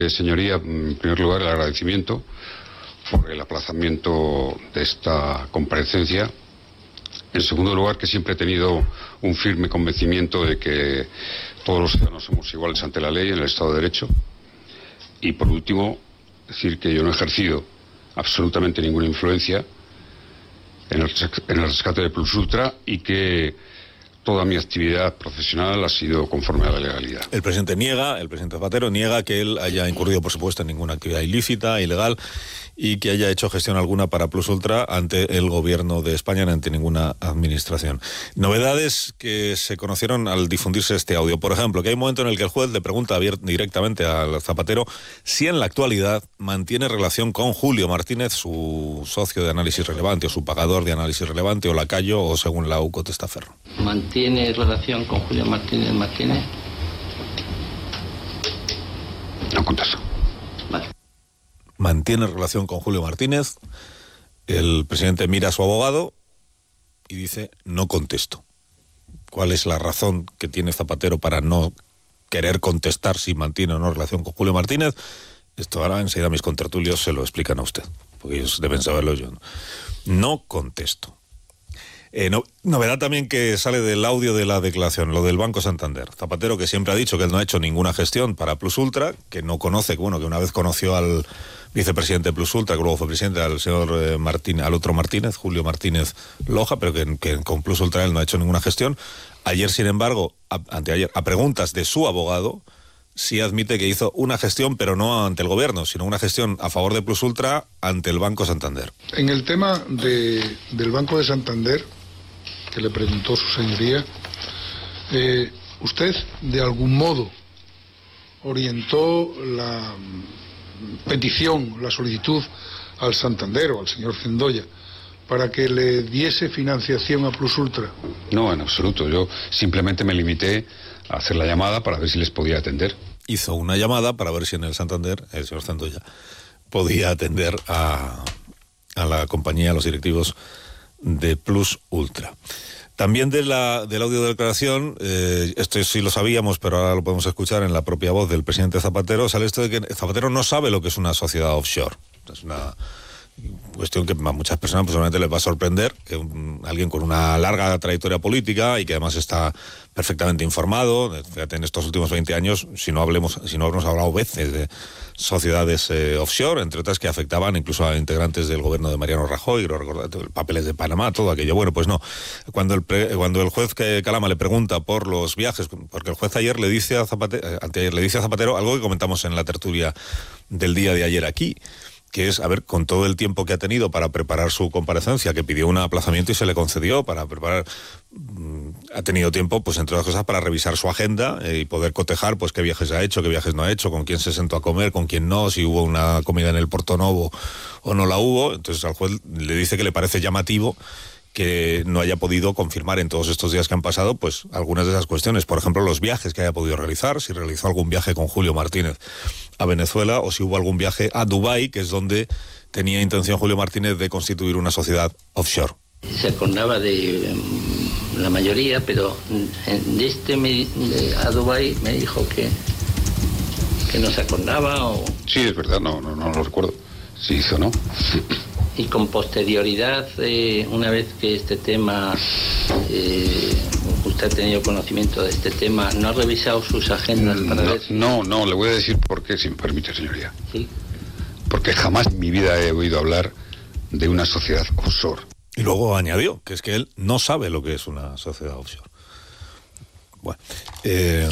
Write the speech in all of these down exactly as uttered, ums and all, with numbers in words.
Señoría, en primer lugar, el agradecimiento por el aplazamiento de esta comparecencia. En segundo lugar, que siempre he tenido un firme convencimiento de que todos los ciudadanos somos iguales ante la ley en el Estado de Derecho. Y por último, decir que yo no he ejercido absolutamente ninguna influencia en el, en el rescate de Plus Ultra y que toda mi actividad profesional ha sido conforme a la legalidad. El presidente niega, el presidente Zapatero niega que él haya incurrido, por supuesto, en ninguna actividad ilícita, ilegal, y que haya hecho gestión alguna para Plus Ultra ante el gobierno de España, ni ante ninguna administración. Novedades que se conocieron al difundirse este audio. Por ejemplo, que hay un momento en el que el juez le pregunta directamente al Zapatero si en la actualidad mantiene relación con Julio Martínez, su socio de análisis relevante, o su pagador de análisis relevante, o lacayo, o según la U C O testaferro. ¿Tiene relación con Julio Martínez Martínez? No contesto. Vale. Mantiene relación con Julio Martínez. El presidente mira a su abogado y dice, no contesto. ¿Cuál es la razón que tiene Zapatero para no querer contestar si mantiene o no relación con Julio Martínez? Esto ahora enseguida mis contertulios se lo explican a usted, porque ellos deben saberlo, yo no. No contesto. Eh, no, novedad también que sale del audio de la declaración, lo del Banco Santander. Zapatero, que siempre ha dicho que él no ha hecho ninguna gestión para Plus Ultra, que no conoce, bueno, que una vez conoció al vicepresidente de Plus Ultra, que luego fue presidente, al señor eh, Martínez, al otro Martínez, Julio Martínez Loja, pero que, que con Plus Ultra él no ha hecho ninguna gestión. Ayer, sin embargo, a, anteayer, a preguntas de su abogado, sí admite que hizo una gestión, pero no ante el gobierno, sino una gestión a favor de Plus Ultra ante el Banco Santander. En el tema de, del Banco de Santander, que le preguntó su señoría, eh, ¿usted de algún modo orientó la petición, la solicitud al Santander o al señor Cendoya para que le diese financiación a Plus Ultra? No, en absoluto. Yo simplemente me limité a hacer la llamada para ver si les podía atender. Hizo una llamada para ver si en el Santander, el señor Cendoya, podía atender a, a la compañía, a los directivos de Plus Ultra. También de la, del audio de declaración, eh, esto sí lo sabíamos, pero ahora lo podemos escuchar en la propia voz del presidente Zapatero, sale esto de que Zapatero no sabe lo que es una sociedad offshore. Es una cuestión que a muchas personas posiblemente les va a sorprender, que un, alguien con una larga trayectoria política y que además está perfectamente informado, fíjate, en estos últimos veinte años, si no hablemos, si no hemos hablado veces de sociedades eh, offshore, entre otras que afectaban incluso a integrantes del gobierno de Mariano Rajoy, lo recordad, papeles de Panamá, todo aquello. Bueno, pues no. Cuando el, pre, cuando el juez Calama le pregunta por los viajes, porque el juez ayer le dice a Zapatero, anteayer le dice a Zapatero algo que comentamos en la tertulia del día de ayer aquí, que es, a ver, con todo el tiempo que ha tenido para preparar su comparecencia, que pidió un aplazamiento y se le concedió para preparar, ha tenido tiempo, pues entre otras cosas, para revisar su agenda eh, y poder cotejar, pues qué viajes ha hecho, qué viajes no ha hecho, con quién se sentó a comer, con quién no, si hubo una comida en el Porto Novo o no la hubo. Entonces al juez le dice que le parece llamativo que no haya podido confirmar en todos estos días que han pasado, pues algunas de esas cuestiones. Por ejemplo, los viajes que haya podido realizar, si realizó algún viaje con Julio Martínez a Venezuela o si hubo algún viaje a Dubái, que es donde tenía intención Julio Martínez de constituir una sociedad offshore. Se acordaba de la mayoría, pero de este me, de, a Dubái me dijo que, que no se acordaba o... Sí, es verdad, no, no, no lo recuerdo. Sí hizo, ¿no? Y con posterioridad, eh, una vez que este tema, eh, usted ha tenido conocimiento de este tema, ¿no ha revisado sus agendas para no, ver si... No, no, le voy a decir por qué, si me permite, señoría. Sí. Porque jamás en mi vida he oído hablar de una sociedad offshore. Y luego añadió que es que él no sabe lo que es una sociedad offshore. Bueno, eh...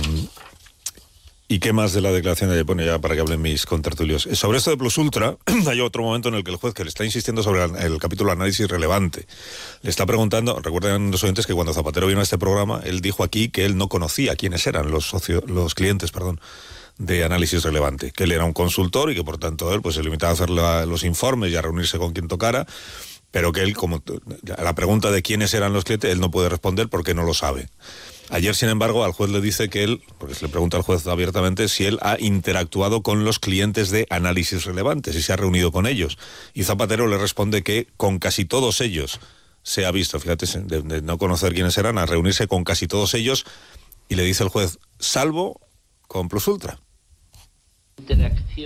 ¿y qué más de la declaración de ayer? Bueno, ya para que hablen mis contertulios. Sobre esto de Plus Ultra, hay otro momento en el que el juez, que le está insistiendo sobre el, el capítulo análisis relevante, le está preguntando, recuerden los oyentes que cuando Zapatero vino a este programa, él dijo aquí que él no conocía quiénes eran los socio, los clientes, perdón, de análisis relevante, que él era un consultor y que por tanto él pues se limitaba a hacer la, los informes y a reunirse con quien tocara, pero que él, como a la pregunta de quiénes eran los clientes, él no puede responder porque no lo sabe. Ayer, sin embargo, al juez le dice que él, porque se le pregunta al juez abiertamente, si él ha interactuado con los clientes de análisis relevantes, si se ha reunido con ellos. Y Zapatero le responde que con casi todos ellos se ha visto, fíjate, de, de no conocer quiénes eran, a reunirse con casi todos ellos, y le dice el juez, salvo con Plus Ultra. Interacción.